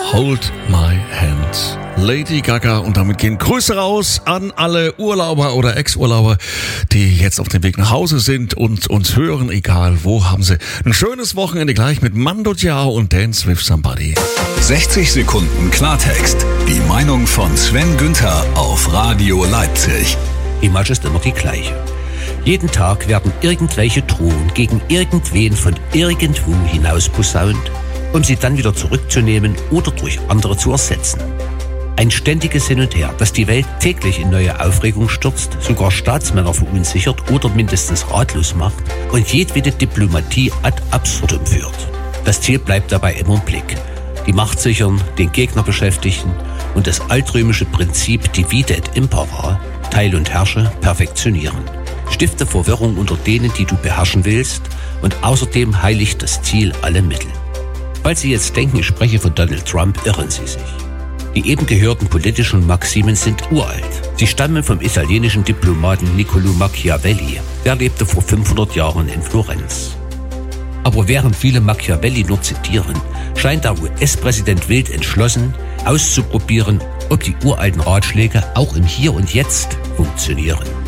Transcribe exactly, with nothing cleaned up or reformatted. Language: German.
Hold My Hand. Lady Gaga, und damit gehen Grüße raus an alle Urlauber oder Ex-Urlauber, die jetzt auf dem Weg nach Hause sind und uns hören, egal wo, haben sie ein schönes Wochenende gleich mit Mando Diao und Dance with Somebody. sechzig Sekunden Klartext. Die Meinung von Sven Günther auf Radio Leipzig. Die Image ist immer die gleiche. Jeden Tag werden irgendwelche Drohungen gegen irgendwen von irgendwo hinaus posaunt, um sie dann wieder zurückzunehmen oder durch andere zu ersetzen. Ein ständiges Hin und Her, das die Welt täglich in neue Aufregung stürzt, sogar Staatsmänner verunsichert oder mindestens ratlos macht und jedwede Diplomatie ad absurdum führt. Das Ziel bleibt dabei immer im Blick. Die Macht sichern, den Gegner beschäftigen und das altrömische Prinzip Divide et Impera, Teil und Herrsche, perfektionieren. Stifte Verwirrung unter denen, die du beherrschen willst, und außerdem heiligt das Ziel alle Mittel. Falls Sie jetzt denken, ich spreche von Donald Trump, irren Sie sich. Die eben gehörten politischen Maximen sind uralt. Sie stammen vom italienischen Diplomaten Niccolò Machiavelli. Der lebte vor fünfhundert Jahren in Florenz. Aber während viele Machiavelli nur zitieren, scheint der U S-Präsident wild entschlossen, auszuprobieren, ob die uralten Ratschläge auch im Hier und Jetzt funktionieren.